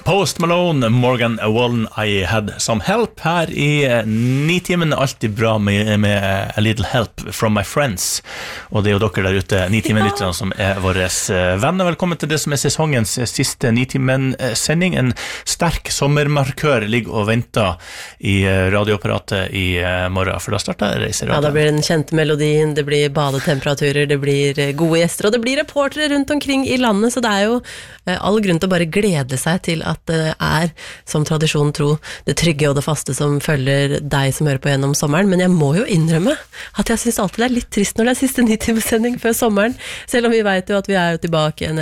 Post Malone, Morgan Wallen, I Had Some Help. Her i Nitimen, alltid bra med a little help from my friends. Og det jo dere der ute, Nitimen-lytterne, som våres venner. Velkommen til det som sesongens siste Nitimen-sending. En sterk sommermarkør ligger og venter i radioapparatet i morgen, for da starter Reiseradioen. Ja, da blir den kjente melodien, det blir badetemperaturer, det blir gode gjester, og det blir reportere rundt omkring i landet, så det jo all grunn til å bare glede seg til at det som tradisjonen tro, det trygge og det faste som følger deg som hører på gjennom sommeren, men jeg må jo innrømme at jeg synes alltid det litt trist når det siste Nitimen-sending før sommeren, selv om vi vet jo at vi jo tilbake igjen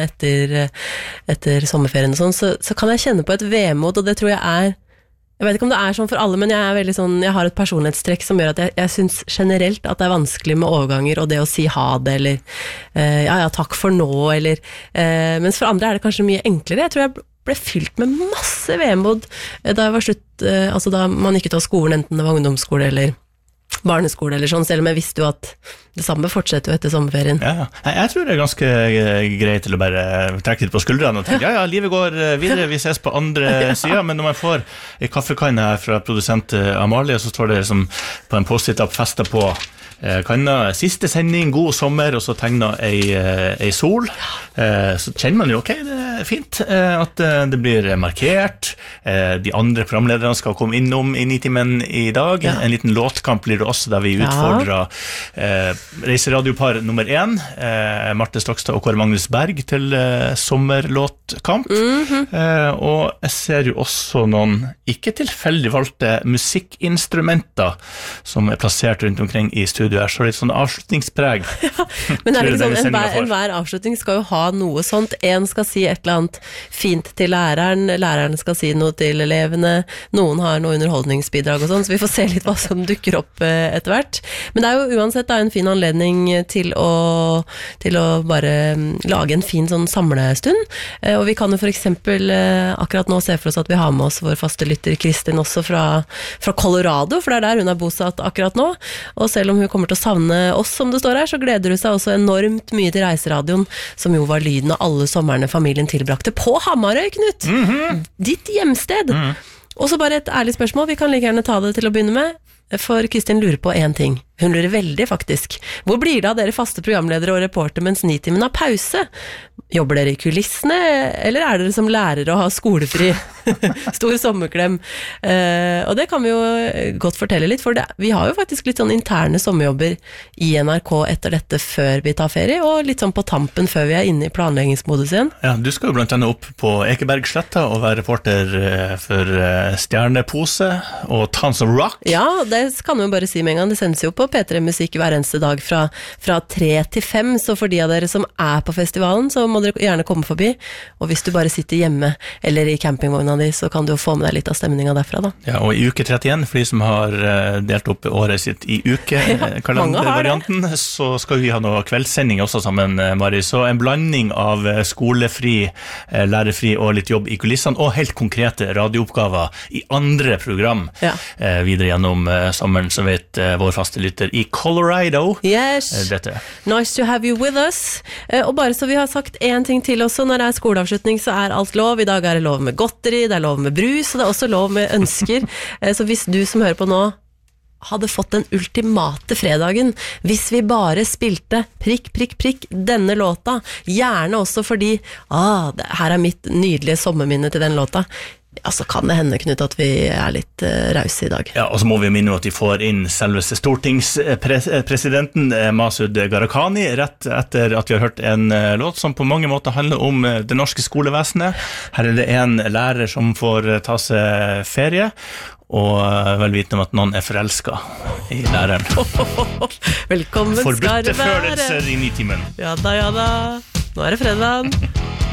etter sommerferien og sånn, så kan jeg kjenne på et vemod, og det tror jeg vet ikke om det sånn for alle, men jeg veldig sånn, jeg har et personlighetstrekk som gjør at jeg synes generelt at det vanskelig med overganger, og det å si ha det, eller ja, takk for nå, eller mens for andre det kanskje mye enklere. Jeg tror jeg ble fylt med masse vemod da jeg var slutt, altså da man gikk ut av skolen, enten det var ungdomsskole eller barneskole eller sånn, selv om jeg visste jo at det samme fortsetter jo etter sommerferien. Ja, jeg tror det ganske greit til å bare trekke litt på skuldrene og tenke, ja, livet går videre, vi ses på andre siden, men når man får en kaffekanne her fra produsent Amalie, så står det liksom på en post-it-app festet på kanna, siste sending, god sommer, og så tegner ei sol, så kjenner man jo, ok, det fint at det blir markert, de andre programlederne skal komme innom i Nitimen i dag, en liten låtkamp blir det også, der vi utfordrer reiseradiopar nummer 1, Marte Stokstad og Kåre Magnus Berg til sommerlåtkamp, og jeg ser jo også noen ikke tilfeldig valgte musikkinstrumenter som plassert rundt omkring i studio. Så litt sånn avslutningspreg. Ja, men det liksom, enhver avslutning skal jo ha noe sånt. En skal si et eller annet fint til læreren skal si noe til elevene, noen har noe underholdningsbidrag og sånn, så vi får se litt hva som dukker opp etter hvert. Men det jo uansett en fin anledning til å bare lage en fin sånn samlestund, og vi kan jo for eksempel akkurat nå se for oss at vi har med oss vår faste lytter Kristin også fra Colorado, for det der hun bosatt akkurat nå, og selv om hun kommer til å savne oss som det står her, så gleder hun seg også enormt mye til Reiseradioen, som jo var lyden av alle sommerne familien tilbrakte på Hamarøy, Knut. Ditt hjemsted. Og så bare et ærlig spørsmål, vi kan like gjerne ta det til å begynne med, for Kristin lurer på en ting. Hun lurer veldig faktisk. Hvor blir det av dere faste programledere og reporter mens Nitimen har pause? Jobber dere i kulissene, eller dere som lærere og har skolefri? Stor sommerklem. Og det kan vi jo godt fortelle litt, for vi har jo faktisk litt sånn interne sommerjobber i NRK etter dette før vi tar ferie, og litt sånn på tampen før vi inne i planleggingsmodus igjen. Ja, du skal jo blant annet opp på Ekebergsletta og være reporter for Stjernepose og Tons of Rock. Ja, det kan vi jo bare si med en gang. Det sendes jo på P3 Musikk hver eneste dag fra 3 til 5, så for de av dere som på festivalen, så må dere gjerne komme forbi, og hvis du bare sitter hjemme eller i campingvogna di, så kan du jo få med deg litt av stemningen derfra da. Ja, og i uke 31, for de som har delt opp året sitt i uke-kalendervarianten, så skal vi ha noe kveldssending også sammen, Mari, så en blanding av skolefri, lærefri og litt jobb i kulissene, og helt konkrete radiooppgaver i andre program videre gjennom sommeren, så vet vår faste lytter i Colorado. Yes, dette. Nice to have you with us. Og bare så vi har sagt en ting til også, når det skoleavslutning så alt lov. I dag det lov med godteri, det lov med brus, og det også lov med ønsker. Så hvis du som hører på nå hadde fått den ultimate fredagen, hvis vi bare spilte prikk denne låta, gjerne også fordi her mitt nydelige sommerminne til den låta, så kan det hende, Knut, at vi litt rause i dag. Ja, og så må vi minne at vi får inn selveste stortingspresidenten Masud Gharahkhani rett etter at vi har hørt en låt som på mange måter handler om det norske skolevesenet. Her det en lærer som får ta seg ferie, og vel vitende om at noen forelsket i læreren. Velkommen skal det være. Forbudte følelser i Nitimen. Ja da. Nå det fredag.